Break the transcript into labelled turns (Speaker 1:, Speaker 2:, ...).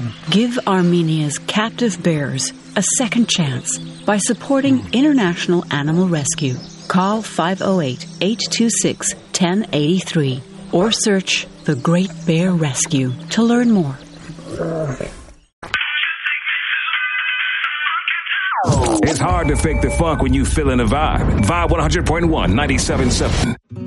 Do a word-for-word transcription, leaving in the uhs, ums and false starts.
Speaker 1: Give Armenia's captive bears a second chance by supporting International Animal Rescue. Call five oh eight, eight two six, one oh eight three or search The Great Bear Rescue to learn more.
Speaker 2: It's hard to fake the funk when you feeling the vibe. Vibe one hundred point one, ninety-seven point seven.